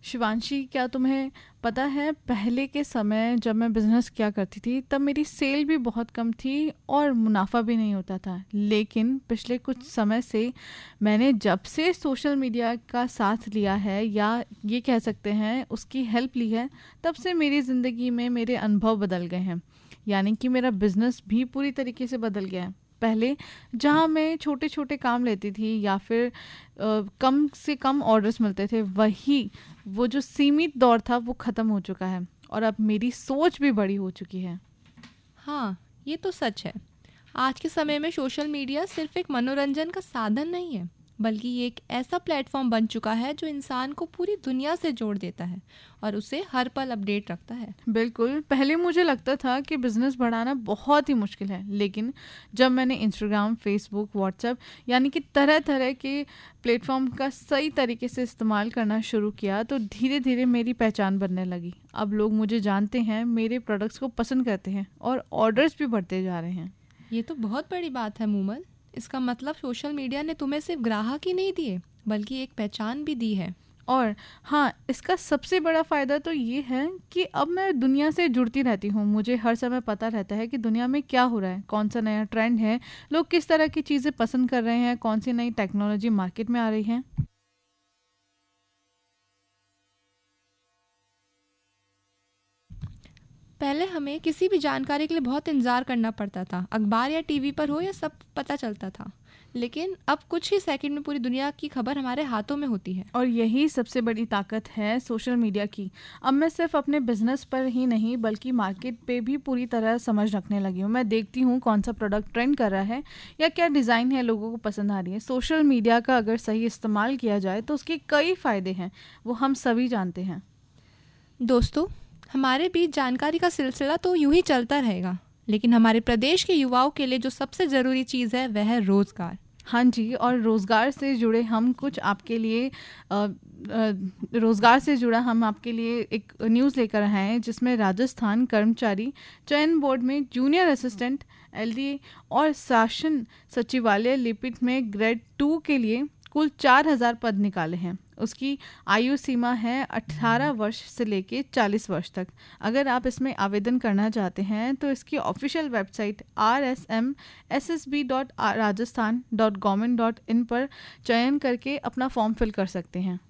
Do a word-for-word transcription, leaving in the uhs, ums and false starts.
शिवांशी, क्या तुम्हें पता है पहले के समय जब मैं बिज़नेस किया करती थी तब मेरी सेल भी बहुत कम थी और मुनाफा भी नहीं होता था। लेकिन पिछले कुछ समय से मैंने जब से सोशल मीडिया का साथ लिया है, या ये कह सकते हैं उसकी हेल्प ली है, तब से मेरी ज़िंदगी में मेरे अनुभव बदल गए हैं। यानी कि मेरा बिज़नेस भी पूरी तरीके से बदल गया है। पहले जहाँ मैं छोटे छोटे काम लेती थी या फिर अ, कम से कम ऑर्डर्स मिलते थे, वही वो जो सीमित दौर था वो ख़त्म हो चुका है और अब मेरी सोच भी बड़ी हो चुकी है। हाँ, ये तो सच है। आज के समय में सोशल मीडिया सिर्फ एक मनोरंजन का साधन नहीं है, बल्कि ये एक ऐसा प्लेटफॉर्म बन चुका है जो इंसान को पूरी दुनिया से जोड़ देता है और उसे हर पल अपडेट रखता है। बिल्कुल, पहले मुझे लगता था कि बिज़नेस बढ़ाना बहुत ही मुश्किल है, लेकिन जब मैंने इंस्टाग्राम, फेसबुक, व्हाट्सएप यानी कि तरह तरह के प्लेटफॉर्म का सही तरीके से इस्तेमाल करना शुरू किया तो धीरे धीरे मेरी पहचान बनने लगी। अब लोग मुझे जानते हैं, मेरे प्रोडक्ट्स को पसंद करते हैं और ऑर्डर्स भी बढ़ते जा रहे हैं। ये तो बहुत बड़ी बात है मूमल। इसका मतलब सोशल मीडिया ने तुम्हें सिर्फ ग्राहक ही नहीं दिए, बल्कि एक पहचान भी दी है। और हाँ, इसका सबसे बड़ा फ़ायदा तो ये है कि अब मैं दुनिया से जुड़ती रहती हूँ। मुझे हर समय पता रहता है कि दुनिया में क्या हो रहा है, कौन सा नया ट्रेंड है, लोग किस तरह की चीज़ें पसंद कर रहे हैं, कौन सी नई टेक्नोलॉजी मार्केट में आ रही है। पहले हमें किसी भी जानकारी के लिए बहुत इंतज़ार करना पड़ता था, अखबार या टीवी पर हो या सब पता चलता था। लेकिन अब कुछ ही सेकंड में पूरी दुनिया की खबर हमारे हाथों में होती है। और यही सबसे बड़ी ताकत है सोशल मीडिया की। अब मैं सिर्फ अपने बिजनेस पर ही नहीं बल्कि मार्केट पे भी पूरी तरह समझ रखने लगी हूँ। मैं देखती हूँ कौन सा प्रोडक्ट ट्रेंड कर रहा है या क्या डिज़ाइन है लोगों को पसंद आ रही है। सोशल मीडिया का अगर सही इस्तेमाल किया जाए तो उसके कई फ़ायदे हैं, वो हम सभी जानते हैं। दोस्तों, हमारे बीच जानकारी का सिलसिला तो यूं ही चलता रहेगा, लेकिन हमारे प्रदेश के युवाओं के लिए जो सबसे ज़रूरी चीज़ है वह है रोज़गार। हाँ जी, और रोज़गार से जुड़े हम कुछ आपके लिए अ, अ, रोज़गार से जुड़ा हम आपके लिए एक न्यूज़ लेकर आए हैं जिसमें राजस्थान कर्मचारी चयन बोर्ड में जूनियर असिस्टेंट, एलडीए और शासन सचिवालय लिपिक में ग्रेड टू के लिए कुल चार हज़ार पद निकाले हैं। उसकी आयु सीमा है अठारह वर्ष से लेके चालीस वर्ष तक। अगर आप इसमें आवेदन करना चाहते हैं तो इसकी official website R S M S S B dot Rajasthan dot government dot in पर चयन करके अपना फॉर्म फिल कर सकते हैं।